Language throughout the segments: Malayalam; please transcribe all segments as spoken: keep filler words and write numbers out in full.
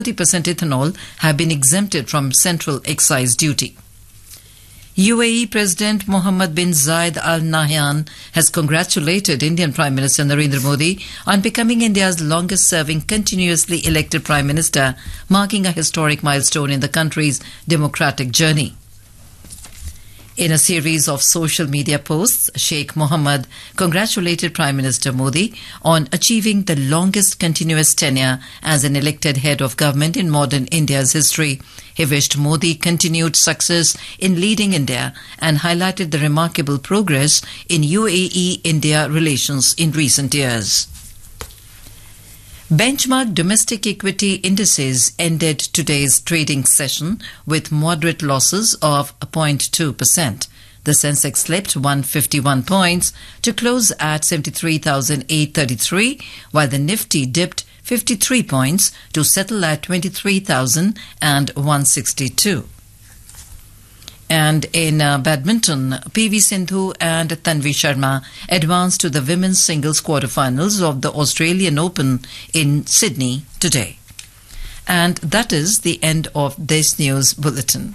thirty percent ethanol have been exempted from central excise duty. U A E President Mohammed bin Zayed Al Nahyan has congratulated Indian Prime Minister Narendra Modi on becoming India's longest-serving continuously elected Prime Minister, marking a historic milestone in the country's democratic journey. In a series of social media posts, Sheikh Mohammed congratulated Prime Minister Modi on achieving the longest continuous tenure as an elected head of government in modern India's history. He wished Modi continued success in leading India and highlighted the remarkable progress in U A E-India relations in recent years. Benchmark domestic equity indices ended today's trading session with moderate losses of zero point two percent. The Sensex slipped one hundred fifty-one points to close at seventy-three thousand eight hundred thirty-three, while the Nifty dipped fifty-three points to settle at twenty-three thousand one hundred sixty-two. And in uh, badminton, P V Sindhu and Tanvi Sharma advanced to the women's singles quarterfinals of the Australian Open in Sydney today. And that is the end of this news bulletin.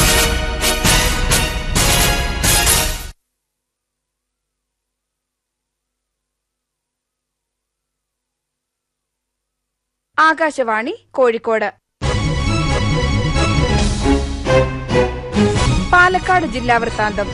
Akashvani Kozhikode. Palakkad ജില്ലാ വൃത്താന്തം.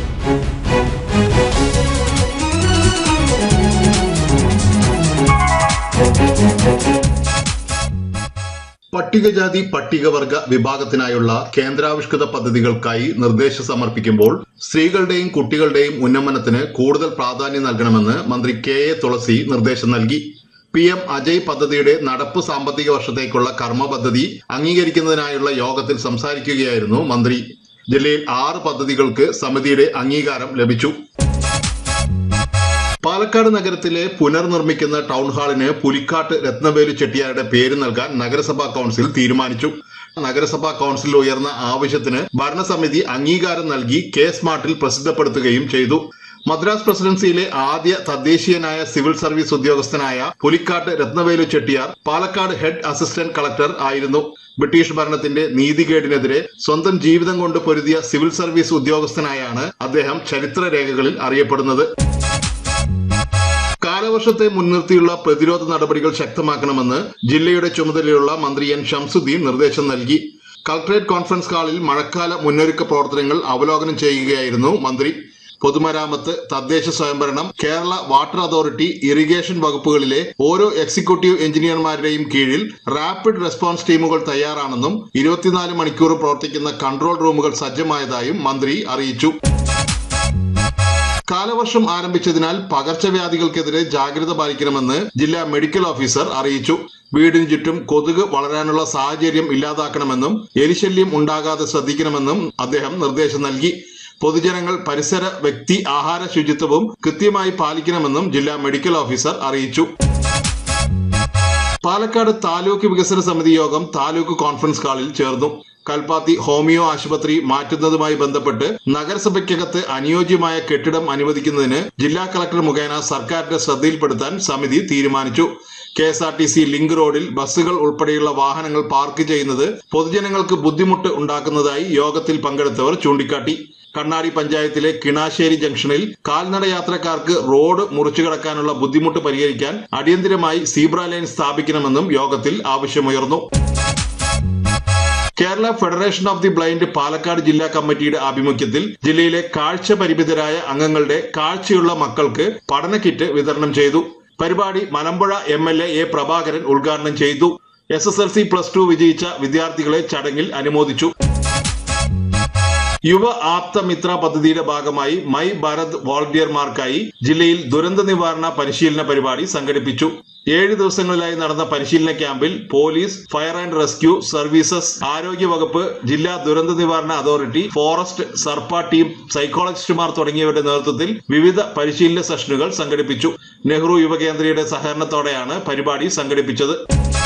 പട്ടികജാതി പട്ടികവർഗ വിഭാഗത്തിനായുള്ള കേന്ദ്രാവിഷ്കൃത പദ്ധതികൾക്കായി നിർദ്ദേശം സമർപ്പിക്കുമ്പോൾ സ്ത്രീകളുടെയും കുട്ടികളുടെയും ഉന്നമനത്തിന് കൂടുതൽ പ്രാധാന്യം നൽകണമെന്ന് മന്ത്രി കെ എ തുളസി നിർദ്ദേശം നൽകി. പി എം അജയ് പദ്ധതിയുടെ നടപ്പ് സാമ്പത്തിക വർഷത്തേക്കുള്ള കർമ്മ പദ്ധതി അംഗീകരിക്കുന്നതിനായുള്ള യോഗത്തിൽ സംസാരിക്കുകയായിരുന്നു മന്ത്രി. ജില്ലയിൽ ആറ് പദ്ധതികൾക്ക് സമിതിയുടെ അംഗീകാരം ലഭിച്ചു. പാലക്കാട് നഗരത്തിലെ പുനർനിർമ്മിക്കുന്ന ടൗൺ ഹാളിന് പുലിക്കാട്ട് രത്നവേലു ചെട്ടിയാരുടെ പേര് നൽകാൻ നഗരസഭാ കൌൺസിൽ തീരുമാനിച്ചു. നഗരസഭാ കൌൺസിൽ ഉയർന്ന ആവശ്യത്തിന് ഭരണസമിതി അംഗീകാരം നൽകി കെ സ്മാർട്ടിൽ പ്രസിദ്ധപ്പെടുത്തുകയും ചെയ്തു. മദ്രാസ് പ്രസിഡൻസിയിലെ ആദ്യ തദ്ദേശീയനായ സിവിൽ സർവീസ് ഉദ്യോഗസ്ഥനായ Pulicat Rathnavelu Chettiar Palakkad head assistant collector ആയിരുന്നു. ബ്രിട്ടീഷ് ഭരണത്തിന്റെ നീതികേടിനെതിരെ സ്വന്തം ജീവിതം കൊണ്ട് പൊരുതിയ സിവിൽ സർവീസ് ഉദ്യോഗസ്ഥനായാണ് അദ്ദേഹം ചരിത്രരേഖകളിൽ അറിയപ്പെടുന്നത്. കാലവർഷത്തെ മുൻനിർത്തിയുള്ള പ്രതിരോധ നടപടികൾ ശക്തമാക്കണമെന്ന് ജില്ലയുടെ ചുമതലയുള്ള മന്ത്രി എൻ ഷംസുദ്ദീൻ നിർദ്ദേശം നൽകി. കളക്ടറേറ്റ് കോൺഫറൻസ് ഹാളിൽ മഴക്കാല മുന്നൊരുക്ക പ്രവർത്തനങ്ങൾ അവലോകനം ചെയ്യുകയായിരുന്നു മന്ത്രി. പൊതുമരാമത്ത്, തദ്ദേശ സ്വയംഭരണം, കേരള വാട്ടർ അതോറിറ്റി, ഇറിഗേഷൻ വകുപ്പുകളിലെ ഓരോ എക്സിക്യൂട്ടീവ് എഞ്ചിനീയർമാരുടെയും കീഴിൽ റാപ്പിഡ് റെസ്പോൺസ് ടീമുകൾ തയ്യാറാണെന്നും ഇരുപത്തിനാല് മണിക്കൂറും പ്രവർത്തിക്കുന്ന കൺട്രോൾ റൂമുകൾ സജ്ജമായതായും മന്ത്രി അറിയിച്ചു. കാലവർഷം ആരംഭിച്ചതിനാൽ പകർച്ചവ്യാധികൾക്കെതിരെ ജാഗ്രത പാലിക്കണമെന്ന് ജില്ലാ മെഡിക്കൽ ഓഫീസർ അറിയിച്ചു. വീടിന് ചുറ്റും കൊതുക് വളരാനുള്ള സാഹചര്യം ഇല്ലാതാക്കണമെന്നും എലിശല്യം ഉണ്ടാകാതെ ശ്രദ്ധിക്കണമെന്നും അദ്ദേഹം നിർദ്ദേശം നൽകി. പൊതുജനങ്ങൾ പരിസര, വ്യക്തി, ആഹാര ശുചിത്വവും കൃത്യമായി പാലിക്കണമെന്നും ജില്ലാ മെഡിക്കൽ ഓഫീസർ അറിയിച്ചു. പാലക്കാട് താലൂക്ക് വികസന സമിതി യോഗം താലൂക്ക് കോൺഫറൻസ് ഹാളിൽ ചേർന്നു. കൽപ്പാത്തി ഹോമിയോ ആശുപത്രി മാറ്റുന്നതുമായി ബന്ധപ്പെട്ട് നഗരസഭയ്ക്കകത്ത് അനുയോജ്യമായ കെട്ടിടം അനുവദിക്കുന്നതിന് ജില്ലാ കളക്ടർ മുഖേന സർക്കാരിന്റെ ശ്രദ്ധയിൽപ്പെടുത്താൻ സമിതി തീരുമാനിച്ചു. K S R T C link റോഡിൽ ബസ്സുകൾ ഉൾപ്പെടെയുള്ള വാഹനങ്ങൾ പാർക്ക് ചെയ്യുന്നത് പൊതുജനങ്ങൾക്ക് ബുദ്ധിമുട്ട് ഉണ്ടാക്കുന്നതായി യോഗത്തിൽ പങ്കെടുത്തവർ ചൂണ്ടിക്കാട്ടി. കണ്ണാടി പഞ്ചായത്തിലെ കിണാശ്ശേരി ജംഗ്ഷനിൽ കാൽനട യാത്രക്കാർക്ക് റോഡ് മുറിച്ചു കടക്കാനുള്ള ബുദ്ധിമുട്ട് പരിഹരിക്കാൻ അടിയന്തരമായി സീബ്ര ലൈൻ സ്ഥാപിക്കണമെന്നും യോഗത്തിൽ ആവശ്യമുയർന്നു. Kerala federation of the blind Palakkad ജില്ലാ കമ്മിറ്റിയുടെ ആഭിമുഖ്യത്തിൽ ജില്ലയിലെ കാഴ്ച പരിമിതരായ അംഗങ്ങളുടെ കാഴ്ചയുള്ള മക്കൾക്ക് പഠന കിറ്റ് വിതരണം ചെയ്തു. പരിപാടി Malampuzha M L A A Prabhakaran ഉദ്ഘാടനം ചെയ്തു. S S L C plus two വിജയിച്ച വിദ്യാർത്ഥികളെ ചടങ്ങിൽ അനുമോദിച്ചു. യുവ ആപ്തമിത്ര പദ്ധതിയുടെ ഭാഗമായി മൈ ഭാരത് വോളണ്ടിയർമാർക്കായി ജില്ലയിൽ ദുരന്ത നിവാരണ പരിശീലന പരിപാടി സംഘടിപ്പിച്ചു. ഏഴ് ദിവസങ്ങളിലായി നടന്ന പരിശീലന ക്യാമ്പിൽ police, fire and rescue services, ആരോഗ്യവകുപ്പ്, ജില്ലാ ദുരന്ത നിവാരണ അതോറിറ്റി, ഫോറസ്റ്റ്, സർപ്പ ടീം, സൈക്കോളജിസ്റ്റുമാർ തുടങ്ങിയവരുടെ നേതൃത്വത്തിൽ വിവിധ പരിശീലന സെഷനുകൾ സംഘടിപ്പിച്ചു. നെഹ്റു യുവകേന്ദ്രയുടെ സഹകരണത്തോടെയാണ് പരിപാടി സംഘടിപ്പിച്ചത്.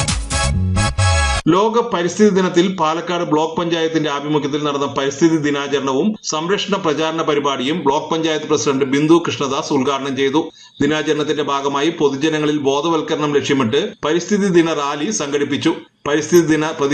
ലോക പരിസ്ഥിതി ദിനത്തിൽ പാലക്കാട് ബ്ലോക്ക് പഞ്ചായത്തിന്റെ ആഭിമുഖ്യത്തിൽ നടന്ന പരിസ്ഥിതി ദിനാചരണവും സംരക്ഷണ പ്രചാരണ പരിപാടിയും ബ്ലോക്ക് പഞ്ചായത്ത് പ്രസിഡന്റ് ബിന്ദു കൃഷ്ണദാസ് ഉദ്ഘാടനം ചെയ്തു. ദിനാചരണത്തിന്റെ ഭാഗമായി പൊതുജനങ്ങളിൽ ബോധവൽക്കരണം ലക്ഷ്യമിട്ട് പരിസ്ഥിതി ദിന റാലി സംഘടിപ്പിച്ചു. പരിസ്ഥിതി ദിന